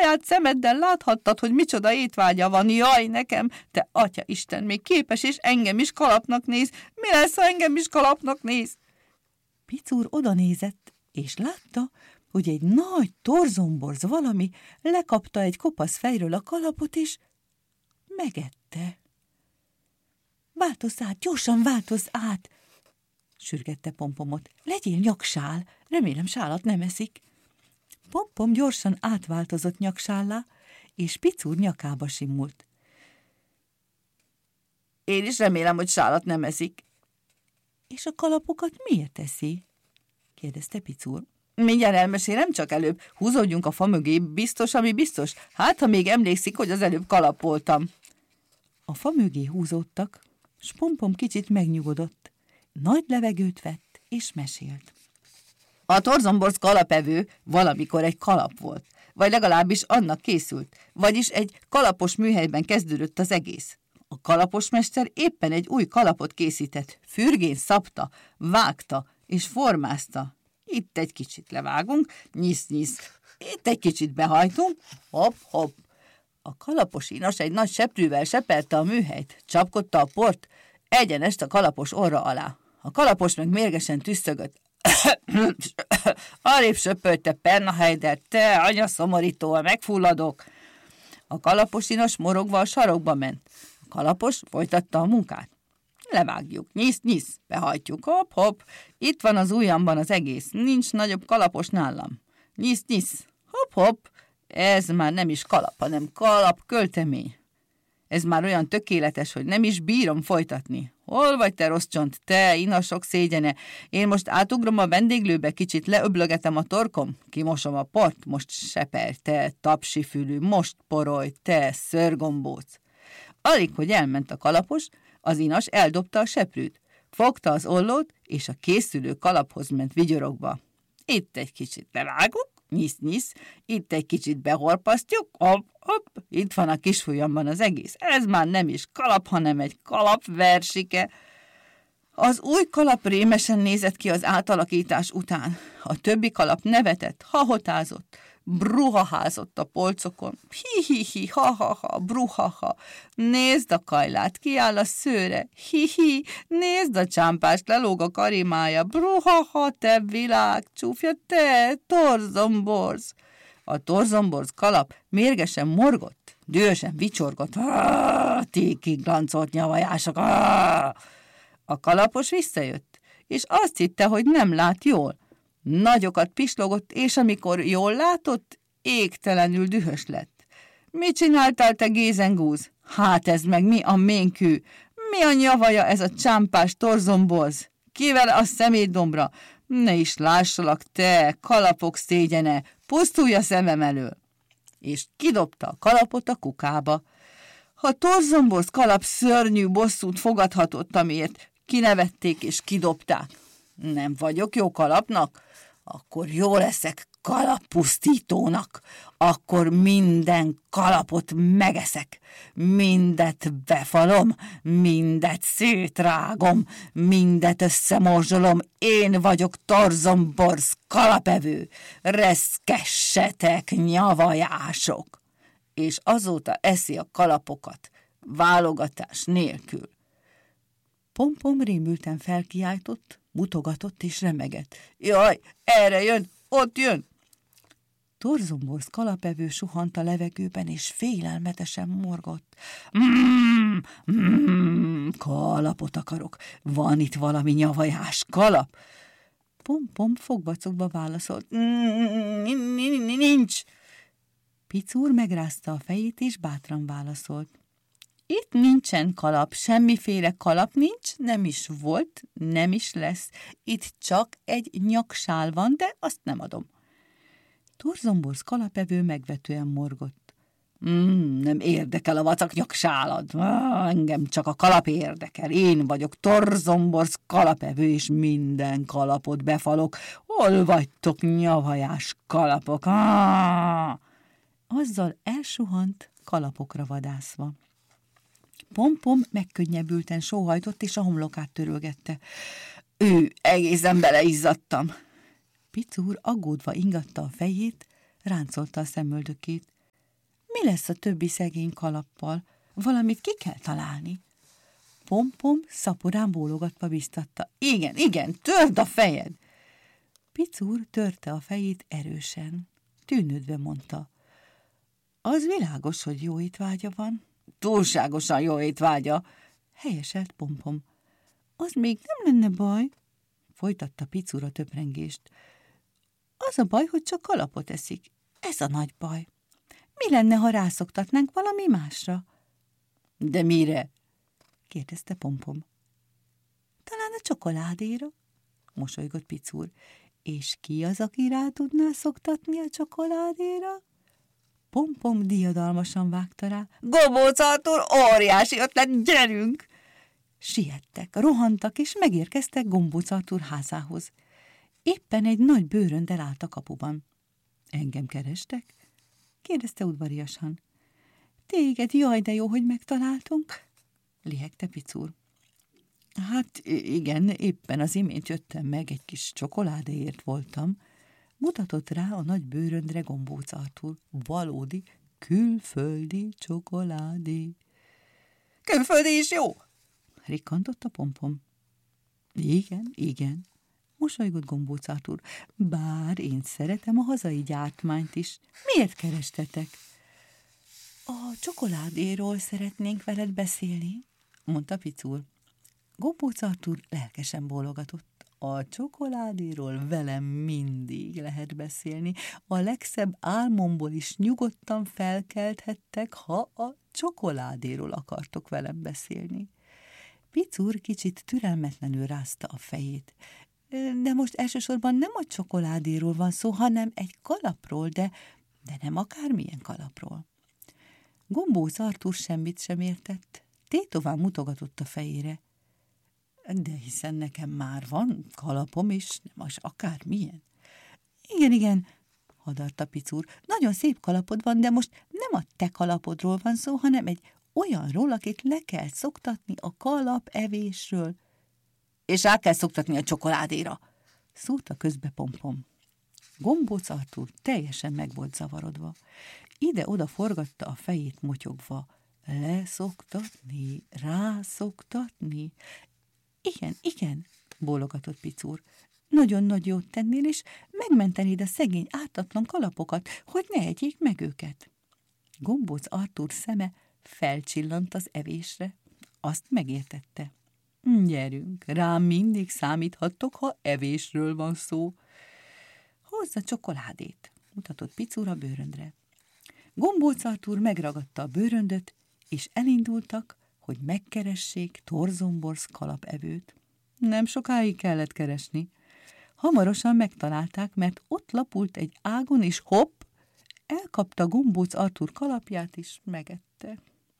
saját szemeddel láthattad, hogy micsoda étvágya van. Jaj, nekem, te atya Isten, még képes, és engem is kalapnak néz. Mi lesz, ha engem is kalapnak néz? Picúr odanézett, és látta, hogy egy nagy torzomborz valami lekapta egy kopasz fejről a kalapot, és megette. Változz át, gyorsan változz át, sürgette Pompomot. Legyél nyaksál, remélem sálat nem eszik. Pompom gyorsan átváltozott nyaksállá, és Picúr nyakába simult. Én is remélem, hogy sálat nem eszik. És a kalapokat miért eszi? Kérdezte Picúr. Mindjárt elmesélem, csak előbb húzódjunk a fa mögé, biztos, ami biztos. Hát, ha még emlékszik, hogy az előbb kalap voltam. A fa mögé húzódtak, s Pompom kicsit megnyugodott. Nagy levegőt vett, és mesélt. A torzomborz kalapevő valamikor egy kalap volt, vagy legalábbis annak készült, vagyis egy kalapos műhelyben kezdődött az egész. A kalaposmester éppen egy új kalapot készített, fürgén szabta, vágta és formázta. Itt egy kicsit levágunk, nyisz-nyisz, itt egy kicsit behajtunk, hopp-hopp. A kalapos inas egy nagy seprűvel sepelte a műhelyt, csapkodta a port, egyenest a kalapos orra alá. A kalapos meg mérgesen tüsszögött. Arrébb söpölte, Pernaheider, te anyaszomorító, megfulladok. A kalapos inas morogva a sarokba ment. A kalapos folytatta a munkát. Levágjuk, nyisz-nyisz, behajtjuk, hopp-hopp. Itt van az ujjamban az egész, nincs nagyobb kalapos nálam. Nyisz-nyisz, hopp-hopp. Ez már nem is kalap, hanem kalap költemény. Ez már olyan tökéletes, hogy nem is bírom folytatni. Hol vagy te, rossz csont, te, inasok szégyene? Én most átugrom a vendéglőbe, kicsit leöblögetem a torkom, kimosom a port, most sepelj, te, tapsifülű, most porolj, te, szörgombóc. Alig, hogy elment a kalapos, az inas eldobta a seprűt, fogta az ollót, és a készülő kalaphoz ment vigyorogva. Itt egy kicsit levágunk, nyisz-nyisz, itt egy kicsit behorpasztjuk, hopp-hopp, itt van a kisfujjamban az egész. Ez már nem is kalap, hanem egy kalapversike. Az új kalap rémesen nézett ki az átalakítás után. A többi kalap nevetett, hahotázott, bruhaházott a polcokon. Hi-hi-hi, ha-ha-ha, bruhaha. Nézd a kajlát, kiáll a szőre. Hi-hi, nézd a csámpást, lelóg a karimája. Bruhaha, te világ, csúfja, te, torzomborz. A torzomborz kalap mérgesen morgott, dühösen vicsorgott. Tékig glancolt nyavajások. A kalapos visszajött, és azt hitte, hogy nem lát jól. Nagyokat pislogott, és amikor jól látott, égtelenül dühös lett. Mit csináltál, te gézengúz? Hát ez meg mi a ménkű? Mi a nyavaja ez a csámpás torzomborz? Kivel a szemétdombra? Ne is lássalak, te, kalapok szégyene, pusztulj a szemem elől! És kidobta a kalapot a kukába. A torzomborz kalap szörnyű bosszút fogadhatott, amiért kinevették és kidobták. Nem vagyok jó kalapnak? Akkor jó leszek kalappusztítónak. Akkor minden kalapot megeszek. Mindet befalom, mindet szétrágom, mindet összemorzsolom. Én vagyok torzomborz kalapevő. Reszkessetek, nyavajások! És azóta eszi a kalapokat, válogatás nélkül. Pompom rémülten felkiáltott, mutogatott és remegett. Jaj, erre jön, ott jön! Torzomborz kalapevő suhant a levegőben, és félelmetesen morgott. Kalapot akarok. Van itt valami nyavajás kalap? Pompom fogbacokba válaszolt. Nincs. Picúr megrázta a fejét, és bátran válaszolt. Itt nincsen kalap, semmiféle kalap nincs, nem is volt, nem is lesz. Itt csak egy nyaksál van, de azt nem adom. Torzomborz kalapevő megvetően morgott. Nem érdekel a vacak nyaksálad. Engem csak a kalap érdekel. Én vagyok torzomborz kalapevő, és minden kalapot befalok. Hol vagytok, nyavajás kalapok? Azzal elsuhant, kalapokra vadászva. Pompom megkönnyebbülten sóhajtott, és a homlokát törölgette. Egészen beleizzadtam. Picúr aggódva ingatta a fejét, ráncolta a szemöldökét. Mi lesz a többi szegény kalappal? Valamit ki kell találni. Pom-pom szaporán bólogatva biztatta. Igen, igen, törd a fejed! Picúr törte a fejét erősen. Tűnődve mondta. Az világos, hogy jó étvágya van. Túlságosan jó étvágya, helyeselt Pom-pom. Az még nem lenne baj, folytatta Picúr a töprengést. Az a baj, hogy csak kalapot eszik. Ez a nagy baj. Mi lenne, ha rászoktatnánk valami másra? De mire? kérdezte Pom-pom. Talán a csokoládéra, mosolygott Picúr. És ki az, aki rá tudná szoktatni a csokoládéra? Pom-pom diadalmasan vágta rá. Gombóc Artúr, óriási ötlet, gyerünk! Siettek, rohantak, és megérkeztek Gombóc Artúr házához. Éppen egy nagy bőröndel állt a kapuban. Engem kerestek? kérdezte udvariasan. Téged, jaj, de jó, hogy megtaláltunk, lihegte Picúr. Hát igen, éppen az imént jöttem meg, egy kis csokoládéért voltam. Mutatott rá a nagy bőröndre Gombóc Artúr. Valódi, külföldi csokoládé. Külföldi is jó? Rikkantott a Pom-pom. Igen, igen, mosolygott Gombóc Artúr. Bár én szeretem a hazai gyártmányt is. Miért kerestetek? A csokoládéról szeretnénk veled beszélni, mondta Picúr. Gombóc Artúr lelkesen bólogatott. A csokoládéról velem mindig lehet beszélni. A legszebb álmomból is nyugodtan felkelthettek, ha a csokoládéról akartok velem beszélni. Picúr kicsit türelmetlenül rázta a fejét. De most elsősorban nem a csokoládéról van szó, hanem egy kalapról, de nem akármilyen kalapról. Gombóc Artúr semmit sem értett. Tétován mutogatott a fejére. De hiszen nekem már van kalapom is, nem az akármilyen. Igen, igen, hadarta Picúr. Nagyon szép kalapod van, de most nem a te kalapodról van szó, hanem egy olyanról, akit le kell szoktatni a kalapevésről. És rá kell szoktatni a csokoládéra, szúrta közbe Pom-pom. Gombóc Artúr teljesen meg volt zavarodva. Ide-oda forgatta a fejét motyogva. Leszoktatni, rászoktatni. Igen, igen, bólogatott Picúr. Nagyon nagy jót tennél, és megmentenéd a szegény ártatlan kalapokat, hogy ne egyék meg őket. Gombóc Artúr szeme felcsillant az evésre. Azt megértette. Gyerünk, rám mindig számíthattok, ha evésről van szó. Hozz a csokoládét, mutatott Picúr a bőröndre. Gombóc Artúr megragadta a bőröndöt, és elindultak, hogy megkeressék Torzomborsz kalapevőt. Nem sokáig kellett keresni. Hamarosan megtalálták, mert ott lapult egy ágon, és hopp, elkapta Gombóc Artúr kalapját, és megette.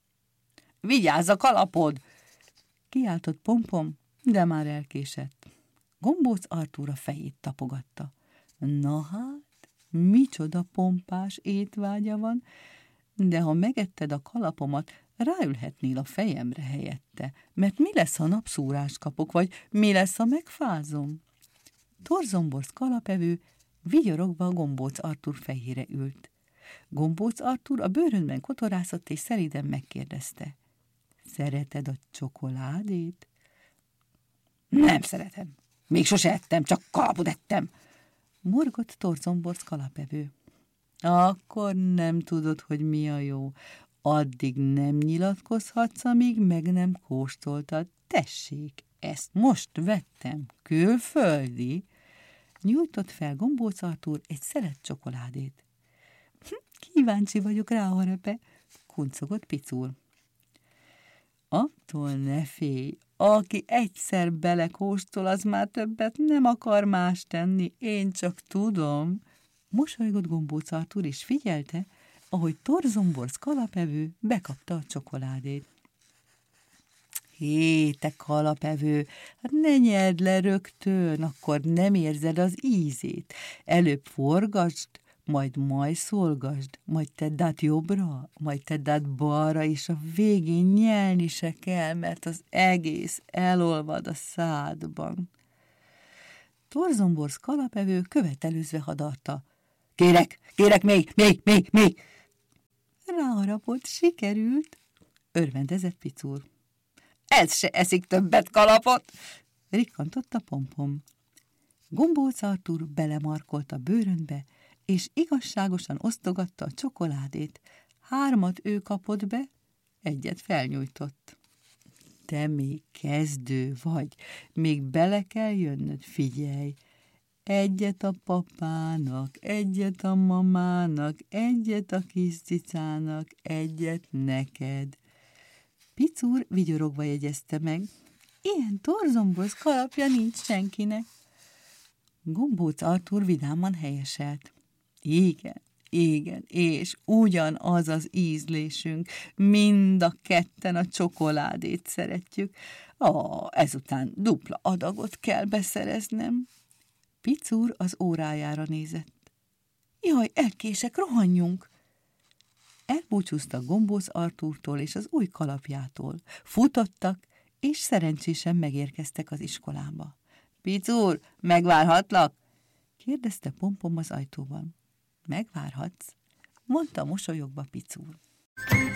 Vigyázz a kalapod! Kiáltott Pom-pom, de már elkésett. Gombóc Artúr a fejét tapogatta. Na hát, micsoda pompás étvágya van, de ha megetted a kalapomat, ráülhetnél a fejemre helyette, mert mi lesz, ha napszúrást kapok, vagy mi lesz, ha megfázom? Torzomborsz kalapevő vigyorogva a Gombóc Artúr fejére ült. Gombóc Artúr a bőröndben kotorászott, és szelíden megkérdezte. Szereted a csokoládét? Nem szeretem. Még sose ettem, csak kalapot ettem, morgott Torzomborsz kalapevő. Akkor nem tudod, hogy mi a jó. Addig nem nyilatkozhatsz, amíg meg nem kóstoltad. Tessék, ezt most vettem, külföldi. Nyújtott fel Gombóc Artúr egy szelet csokoládét. Kíváncsi vagyok rá, harepe, kuncogott Picúr. Attól ne félj, aki egyszer belekóstol, az már többet nem akar más tenni, én csak tudom. Mosolygott Gombóc Artúr, és figyelte, ahogy Torzomborsz kalapevő bekapta a csokoládét. Hé, te kalapevő, hát ne nyerd le rögtön, akkor nem érzed az ízét. Előbb forgasd, majd majszolgasd, majd tedd át jobbra, majd tedd át balra, és a végén nyelni se kell, mert az egész elolvad a szádban. Torzomborsz kalapevő követelőzve hadarta. Kérek, még! Ráharapott, sikerült, örvendezett Picúr. Ez se eszik többet kalapot, rikkantott a Pompom. Gombóc Artúr belemarkolt a bőrönbe, és igazságosan osztogatta a csokoládét. 3 ő kapott be, 1 felnyújtott. Te még kezdő vagy, még bele kell jönnöd, figyelj. 1 a papának, 1 a mamának, 1 a kis cicának, 1 neked. Picúr vigyorogva jegyezte meg, ilyen torzomboz kalapja nincs senkinek. Gombóc Artúr vidáman helyeselt. Igen, és ugyanaz az ízlésünk, mind a ketten a csokoládét szeretjük. Ezután dupla adagot kell beszereznem. Picúr az órájára nézett. Jaj, elkések, rohanjunk! Elbúcsúztak Gombóc Artúrtól és az új kalapjától. Futottak, és szerencsésen megérkeztek az iskolába. Picúr, megvárhatlak? Kérdezte Pompom az ajtóban. Megvárhatsz, mondta mosolyogva Picúr.